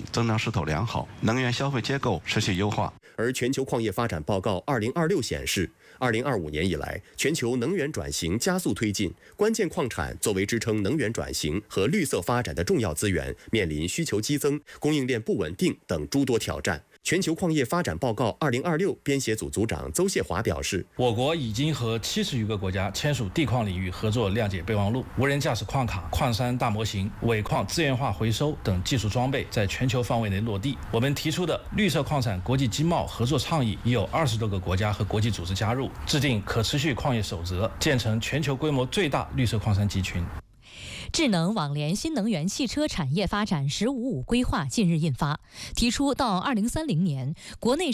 增长势头良好，能源消费结构持续优化。 而全球矿业发展报告2026显示，2025年以来，全球能源转型加速推进，关键矿产作为支撑能源转型和绿色发展的重要资源，面临需求激增、供应链不稳定等诸多挑战。全球矿业发展报告2026编写组组长邹谢华表示， 我国已经和70余个国家签署地矿领域合作谅解备忘录，无人驾驶矿卡、矿山大模型、尾矿资源化回收等技术装备在全球范围内落地。我们提出的绿色矿产国际经贸合作倡议已有20多个国家和国际组织加入，制定可持续矿业守则，建成全球规模最大绿色矿山集群。 智能网联新能源汽车产业发展“15+5”规划近日印发，提出到2030年，国内